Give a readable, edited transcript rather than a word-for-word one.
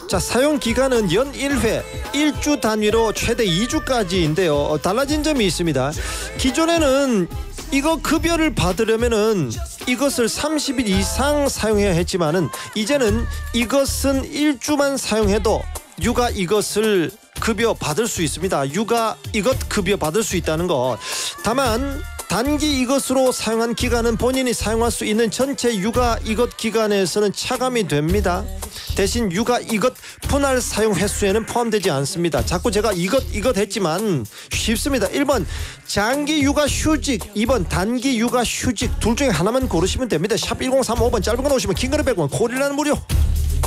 자, 사용 기간은 연 1회 1주 단위로 최대 2주까지인데요. 달라진 점이 있습니다. 기존에는 이거 급여를 받으려면은 이것을 30일 이상 사용해야 했지만은 이제는 이것은 1주만 사용해도 육아 이것을 급여 받을 수 있습니다. 육아 이것 급여 받을 수 있다는 것. 다만 단기 이것으로 사용한 기간은 본인이 사용할 수 있는 전체 육아 이것 기간에서는 차감이 됩니다. 대신 육아 이것 분할 사용 횟수에는 포함되지 않습니다. 자꾸 제가 이것 했지만 쉽습니다. 1번 장기 육아 휴직, 2번 단기 육아 휴직 둘 중에 하나만 고르시면 됩니다. 샵 1035번 짧은 건 50원, 긴 거는 100원, 콜이라는 무료.